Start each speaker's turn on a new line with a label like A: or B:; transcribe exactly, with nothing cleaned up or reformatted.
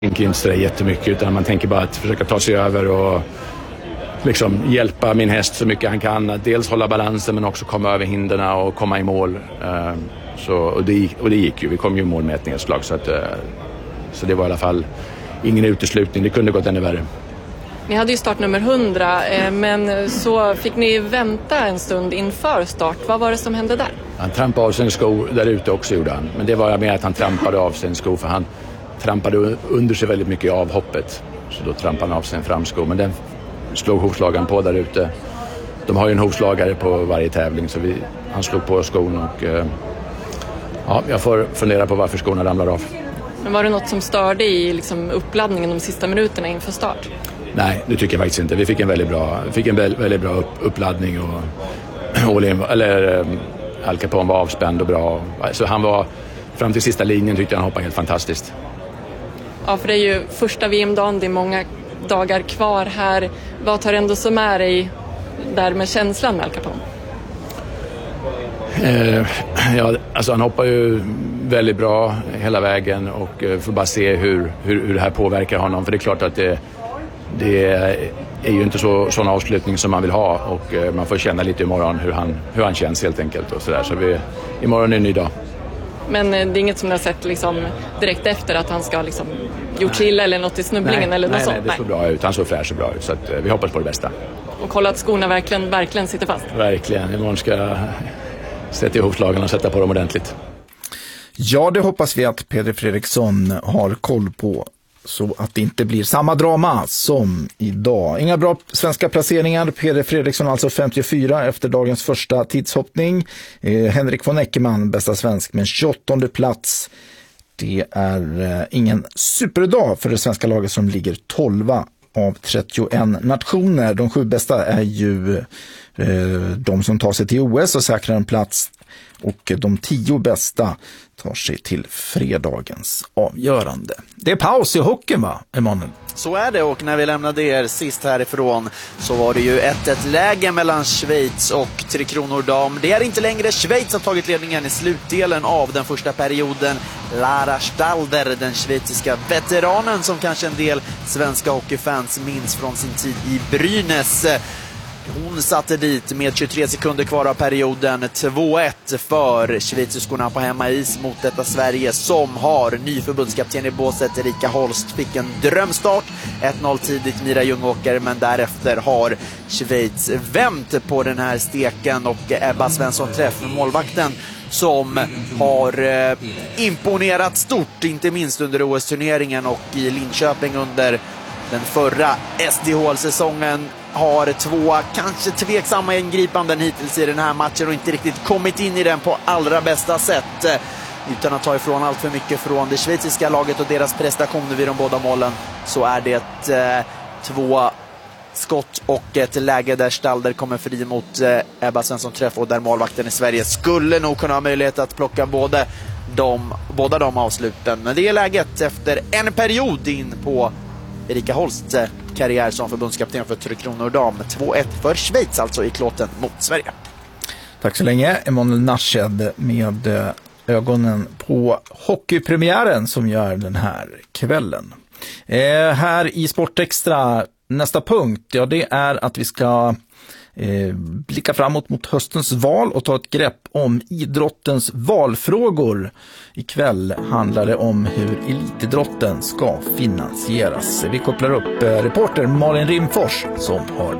A: tänker inte så där jättemycket, utan man tänker bara att försöka ta sig över och liksom hjälpa min häst så mycket han kan. Att dels hålla balansen men också komma över hinderna och komma i mål. Så, och, det, och det gick ju. Vi kom ju i mål med ett nedslag. Så, att, så det var i alla fall ingen uteslutning. Det kunde gått ännu värre.
B: Ni hade ju startnummer hundra, men så fick ni vänta en stund inför start. Vad var det som hände där?
A: Han trampade av sig en sko där ute också, gjorde han. Men det var med att han trampade av sig en sko, för han trampade under sig väldigt mycket av hoppet. Så då trampade han av sig en framsko. Men den slog hovslagaren på där ute. De har ju en hovslagare på varje tävling, så vi, han slog på skon och eh, ja, jag får fundera på varför skorna ramlar av.
B: Men var det något som störde i liksom, uppladdningen de sista minuterna inför start?
A: Nej, det tycker jag faktiskt inte. Vi fick en väldigt bra, fick en väldigt, väldigt bra upp, uppladdning och, och eller eh, Al Capone var avspänd och bra. Så han var, fram till sista linjen tyckte jag han hoppade helt fantastiskt.
B: Ja, för det är ju första V M-dagen, det är många dagar kvar här. Vad tar ändå så med dig där med känslan med Al Capone?
A: Eh, ja, alltså han hoppar ju väldigt bra hela vägen och eh, får bara se hur, hur, hur det här påverkar honom. För det är klart att det, det är ju inte så, sån avslutning som man vill ha, och eh, man får känna lite imorgon hur han, hur han känns helt enkelt. Och så där. Så vi, imorgon är en ny dag.
B: Men det är inget som ni har sett liksom, direkt efter att han ska liksom, gjort sig illa eller något i snubblingen?
A: Nej,
B: eller något
A: nej,
B: sånt?
A: nej, det såg bra ut. Han såg fräsch och bra ut. Så att, eh, vi hoppas på det bästa.
B: Och kolla att skorna verkligen, verkligen sitter fast?
A: Verkligen. Imorgon ska jag sätta ihop slagen och sätta på dem ordentligt.
C: Ja, det hoppas vi att Peder Fredriksson har koll på, så att det inte blir samma drama som idag. Inga bra svenska placeringar. Peder Fredriksson alltså femtiofyra efter dagens första tidshoppning. Eh, Henrik von Eckermann, bästa svensk, med tjugoåttonde plats. Det är eh, ingen superdag för det svenska laget som ligger tolva av trettioen nationer. De sju bästa är ju eh, de som tar sig till O S och säkrar en plats, och de tio bästa tar sig till fredagens avgörande. Det är paus i hockeyn, va, Emanuel?
D: Så är det, och när vi lämnade er sist härifrån så var det ju ett ett läge mellan Schweiz och Tre Kronor Dam. Det är inte längre Schweiz har tagit ledningen i slutdelen av den första perioden. Lara Stalder, den schweiziska veteranen som kanske en del svenska hockeyfans minns från sin tid i Brynäs. Hon satte dit med tjugotre sekunder kvar av perioden två ett för schweiziskorna på hemmais mot detta Sverige, som har ny förbundskapten i båset. Erika Holst fick en drömstart, ett noll tidigt Mira Ljungåker, men därefter har Schweiz vänt på den här steken, och Ebba Svensson Träff, målvakten, som har eh, imponerat stort, inte minst under O S-turneringen och i Linköping under den förra S D H L-säsongen, har två kanske tveksamma ingripanden hittills i den här matchen och inte riktigt kommit in i den på allra bästa sätt. Utan att ta ifrån allt för mycket från det schweiziska laget och deras prestationer vid de båda målen, så är det eh, två skott och ett läge där Stalder kommer fri mot eh, Ebba Svensson Träff, och där målvakten i Sverige skulle nog kunna ha möjlighet att plocka både de, båda de avsluten. Men det är läget efter en period in på Erika Holsts karriär som förbundskapten för Tre Kronor Dam. två ett för Schweiz alltså i klåten mot Sverige.
C: Tack så länge, Emanuel Narshed, med ögonen på hockeypremiären som gör den här kvällen. Eh, här i Sportextra, nästa punkt, ja, det är att vi ska eh, blicka framåt mot höstens val och ta ett grepp om idrottens valfrågor. Ikväll handlar det om hur elitidrotten ska finansieras. Vi kopplar upp eh, reporter Malin Rimfors som har